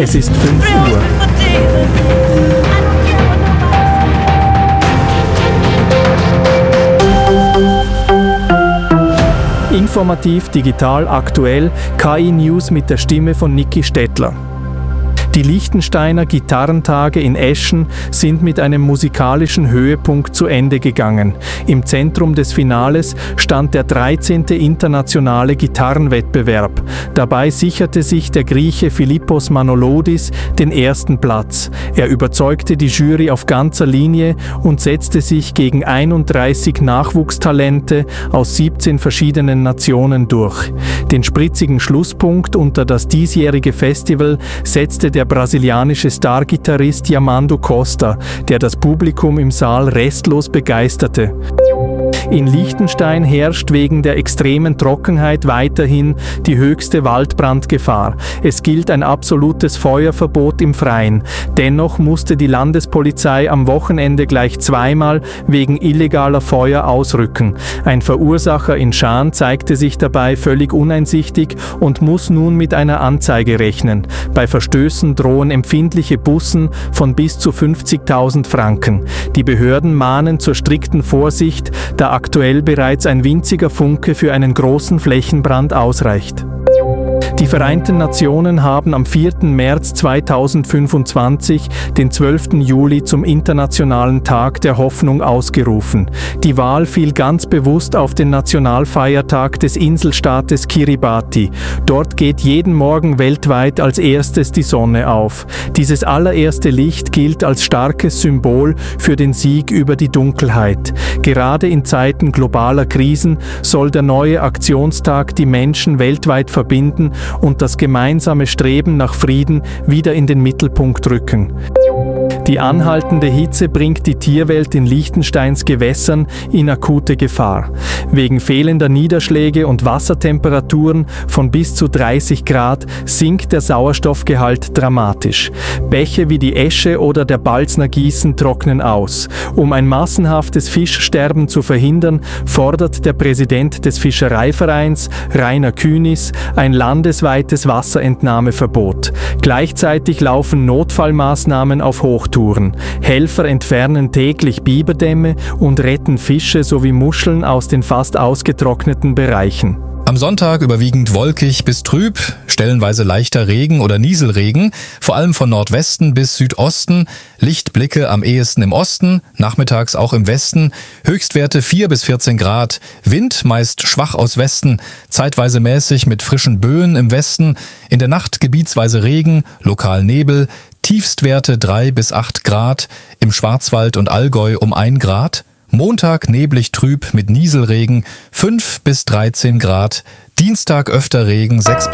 Es ist 5 Uhr. Informativ, digital, aktuell, KI-News mit der Stimme von Niki Stettler. Die Liechtensteiner Gitarrentage in Eschen sind mit einem musikalischen Höhepunkt zu Ende gegangen. Im Zentrum des Finales stand der 13. internationale Gitarrenwettbewerb. Dabei sicherte sich der Grieche Philippos Manolodis den ersten Platz. Er überzeugte die Jury auf ganzer Linie und setzte sich gegen 31 Nachwuchstalente aus 17 verschiedenen Nationen durch. Den spritzigen Schlusspunkt unter das diesjährige Festival setzte der brasilianische Stargitarrist Yamando Costa, der das Publikum im Saal restlos begeisterte. In Liechtenstein herrscht wegen der extremen Trockenheit weiterhin die höchste Waldbrandgefahr. Es gilt ein absolutes Feuerverbot im Freien. Dennoch musste die Landespolizei am Wochenende gleich zweimal wegen illegaler Feuer ausrücken. Ein Verursacher in Schaan zeigte sich dabei völlig uneinsichtig und muss nun mit einer Anzeige rechnen. Bei Verstößen drohen empfindliche Bußen von bis zu 50.000 Franken. Die Behörden mahnen zur strikten Vorsicht, da aktuell bereits ein winziger Funke für einen großen Flächenbrand ausreicht. Die Vereinten Nationen haben am 4. März 2025 den 12. Juli zum Internationalen Tag der Hoffnung ausgerufen. Die Wahl fiel ganz bewusst auf den Nationalfeiertag des Inselstaates Kiribati. Dort geht jeden Morgen weltweit als erstes die Sonne auf. Dieses allererste Licht gilt als starkes Symbol für den Sieg über die Dunkelheit. Gerade in Zeiten globaler Krisen soll der neue Aktionstag die Menschen weltweit verbinden und das gemeinsame Streben nach Frieden wieder in den Mittelpunkt rücken. Die anhaltende Hitze bringt die Tierwelt in Liechtensteins Gewässern in akute Gefahr. Wegen fehlender Niederschläge und Wassertemperaturen von bis zu 30 Grad sinkt der Sauerstoffgehalt dramatisch. Bäche wie die Esche oder der Balzner Gießen trocknen aus. Um ein massenhaftes Fischsterben zu verhindern, fordert der Präsident des Fischereivereins, Rainer Künis, ein landesweites Wasserentnahmeverbot. Gleichzeitig laufen Notfallmaßnahmen auf Hochtouren. Helfer entfernen täglich Biberdämme und retten Fische sowie Muscheln aus den fast ausgetrockneten Bereichen. Am Sonntag überwiegend wolkig bis trüb, stellenweise leichter Regen oder Nieselregen, vor allem von Nordwesten bis Südosten, Lichtblicke am ehesten im Osten, nachmittags auch im Westen, Höchstwerte 4 bis 14 Grad, Wind meist schwach aus Westen, zeitweise mäßig mit frischen Böen im Westen, in der Nacht gebietsweise Regen, lokal Nebel, Tiefstwerte 3 bis 8 Grad, im Schwarzwald und Allgäu um 1 Grad, Montag neblig trüb mit Nieselregen 5 bis 13 Grad, Dienstag öfter Regen 6